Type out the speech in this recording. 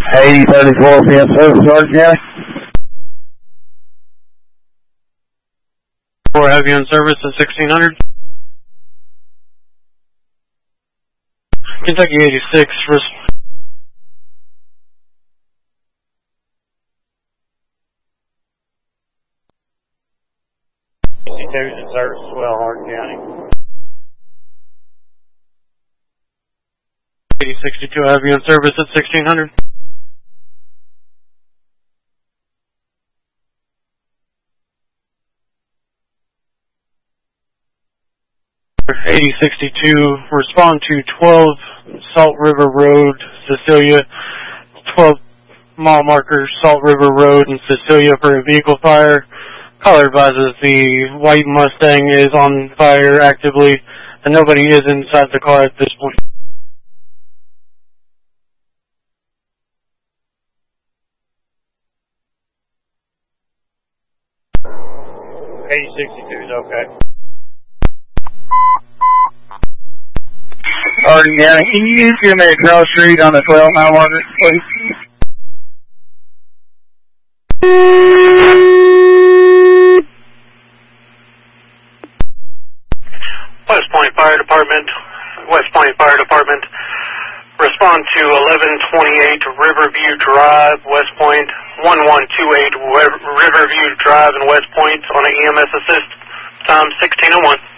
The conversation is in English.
8034 PM service, Orange County. We'll have you in service at 1600. Kentucky 86, in service as well, Hardin County. 8062, I'll have you in service at 1600. (8062), respond to 12 Salt River Road, Cecilia, 12 mile marker Salt River Road in Cecilia for a vehicle fire. Caller advises the white Mustang is on fire actively and nobody is inside the car at this point. 8062 is okay. Hardin County, can you give me a cross street on the 12 mile marker, please? West Point Fire Department, respond to 1128 Riverview Drive, West Point, 1128 Riverview Drive in West Point on an EMS assist, time 1601.